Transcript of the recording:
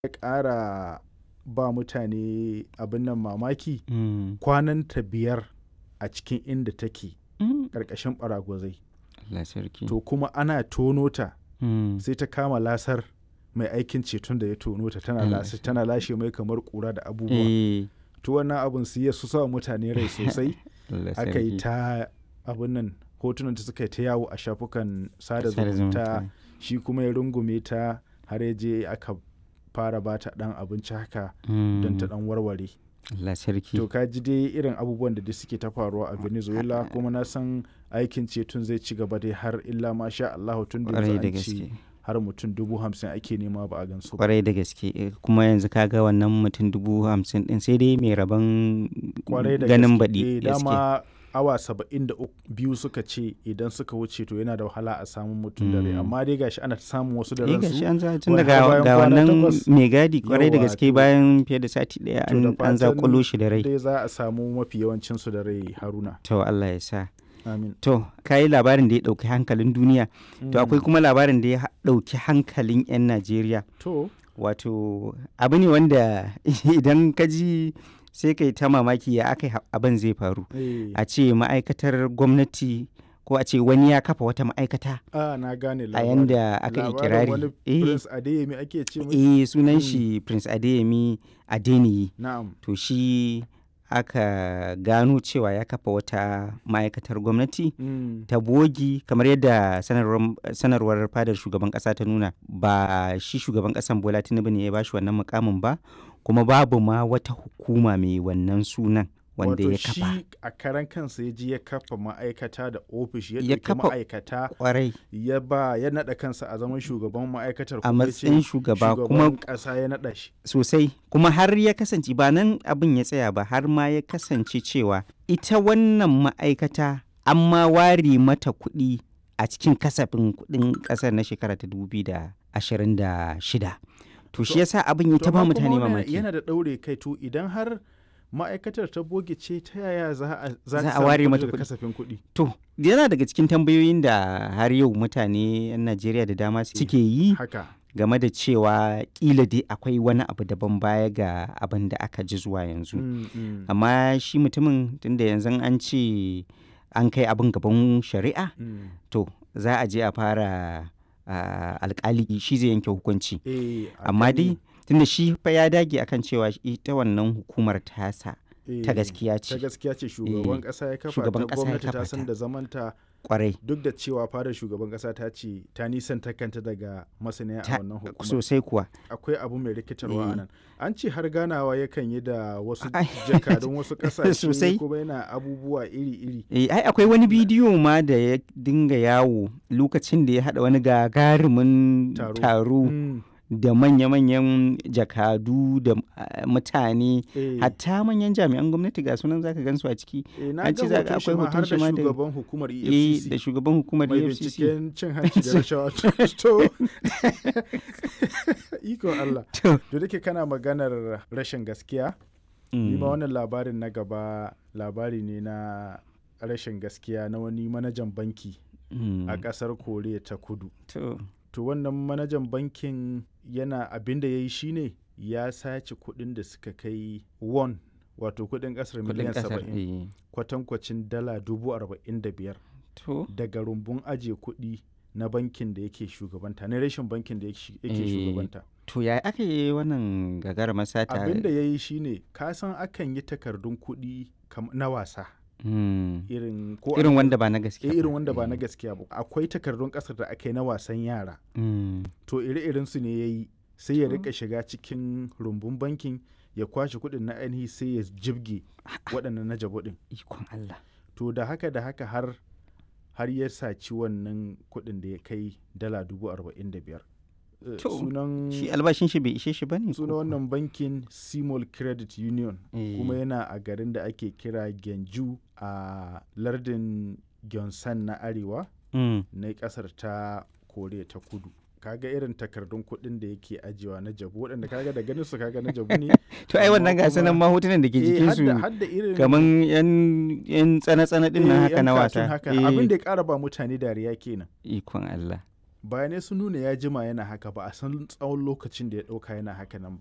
ya ƙara ba mutane abin nan mamaki, Mm. kwananta 5 a cikin inda take Mm. ƙarƙashin ɓaragwazai. Allah sarki. To kuma ana tono ta Mm. sai ta kama lasar mai aikin ceton da ya tono ta tana lashe mai kamar ƙura da abubuwa. Eh. To wannan abin su sa mutane rai sosai. Allah Aka yi sarki. ta abin nan hotunan ta suka yi ta yawo a shafukan sada Sada zumunta, zumunta. shi kuma ya rungume ta har ya je aka fara ba ta ɗan abinci haka don ta ɗan warware. Allah sarki. To ka ji dai irin abubuwan da dai suke ta faruwa a Venezuela, kuma na san aikin ceton zai ci gaba dai har illa ma sha Allahu, tun da Kwarai da yanzu an ce gaske. har mutum 50,000 ake nema ba a gansu ba. Kwarai da gaske. Kuma yanzu kaga wannan mutum 50,000 din sai dai mai rabon Kwarai da ganin gaske. baɗi. Dama awa 72 suka ce idan suka wuce to yana da wahala a samun mutum da rai, amma dai gashi ana ta samun wasu da ransu. gashi an za tun wai daga har bayan ga kwana wannan 8. mai gadi kwarai da Yawwa, gaske to- bayan fiye da sati ɗaya To da an fatan zakulo shi da rai. dai za a samu mafi yawancinsu da rai, Haruna. To Allah ya sa. Amin. To kayi labarin da ya ɗauki hankalin duniya. To akwai kuma labarin da ya ɗauki hankalin 'yan Najeriya. To, Wato abu ne wanda idan ka ji sai kai ta mamaki ya aka abin zai faru. A ce ma'aikatar gwamnati ko a ce wani ya kafa wata ma'aikata na gane a labarin. yanda aka yi Labarin kirari. wani Prince Adeyemi ake ce mai? Sunan shi Prince Adeyemi Adeniyi. Na'am. To shi aka gano cewa ya kafa wata ma'aikatar gwamnati ta bogi kamar yadda sanarwar fadar shugaban kasa ta nuna. Ba shi shugaban kasan Bola Tinubu ne ya bashi wannan mukamin ba, kuma babu ma wata hukuma mai wannan sunan wanda ya kafa. Wato shi a karan kansa ya ji ya kafa ma'aikata da ofishi, ya Ya ɗauki kafa ma'aikata kwarai ya naɗa kansa a zaman shugaban ma'aikatar, a kuma ya ce matsayin shugaba kuma shugaban ƙasa ya naɗa shi. sosai, kuma har ya kasance ba nan abin ya tsaya ba, har ma ya kasance cewa ita wannan ma'aikata an ma ware mata kuɗi a cikin kasafin kuɗin ƙasar na shekara ta 2026. To shi yasa abin ya ta ba amma mutane kuma mamaki. yana da ɗaure kai. To idan har ma'aikatar ta boge ce, ta yaya za a a ware mata da kuɗi. kasafin kuɗi? To yana daga cikin tambayoyin da har yau mutane 'yan Najeriya da dama suke yi Haka. game da cewa kila dai akwai wani abu daban baya ga abin da aka ji zuwa yanzu. Amma shi mutumin tunda yanzu an ce an kai abin gaban shari'a, to za a je a fara alkali shi zai yanke hukunci. Amma dai tunda shi fa ya dage akan cewa ita wannan hukumar tasa ta gaskiya ta ce gaskiya ce, shugaban ƙasa ya kafa shugaban ta, ƙasa ya gwamnati ta kafa san ta. da zamanta, kwarai duk da cewa fadar shugaban ƙasa ta ce ta nisanta kanta daga masaniya a wannan hukumar. sosai kuwa. Akwai abu mai rikitarwa Eh. a nan. An ce har ganawa yakan yi da wasu Ai. jakadun wasu ƙasashe, Sosai. kuma yana abubuwa iri-iri. Ai akwai wani bidiyo ma da ya dinga yawo lokacin da ya haɗa wani gagarumin taro Mm. da manya-manyan jakadu da mutane, Eh. hatta manyan jami'an gwamnati ga sunan zaka gansu a ciki. Na an ga ce za ka hoton shi akwai ma hoton har shi da ma da shugaban hukumar da EFCC shugaban hukumar mai EFCC. binciken cin hanci da rashawa. To, ikon Allah. To, To da ke kana maganar rashin gaskiya, ni ma wannan labarin na gaba labari ne na rashin gaskiya na wani manajan banki a ƙasar Koriya ta Kudu. To wannan manajan bankin yana abin da ya yi shine ya sace kuɗin da suka kai won, wato kuɗin ƙasar miliyan 70, kwatankwacin dala 45,000 To, daga rumbun ajiye kuɗi na bankin da yake shugabanta, na rashin bankin da yake shugabanta. to ya aka yi wannan gagarumar sata? Abin da ya yi shine, ka san akan yi takardun kuɗi na wasa. Irin wanda ba na gaskiya ba. irin wanda ba na gaskiya ba. Akwai takardun ƙasar da aka yi na wasan yara. To ire-iren su ne ya yi, sai ya rika shiga cikin rumbun bankin ya kwashe kuɗin na ainihi sai ya jibge waɗannan na jabo ɗin. Ikon Allah. To da haka har ya saci wannan kuɗin da ya kai dala 45,000. Shi albashin shi bai ishe shi ba ne? Sunan wannan bankin Simol Credit Union, kuma yana a garin da ake kira Gyeongju a lardin Gyeongsan na arewa na ƙasar ta Koriya ta Kudu. Kaga irin takardun kuɗin da yake ajiyewa na jabu, waɗanda kaga da ganin su kaga na jabu ne. To ai wannan gasa nan ma hotunan da ke jikin su kaman yan tsana-tsana din nan haka na wasa. Abin da ya ƙara ba mutane dariya kenan. Ikon Allah. bayanai sun nuna ya jima yana haka ba a san tsawon lokacin da ya ɗauka yana haka nan ba.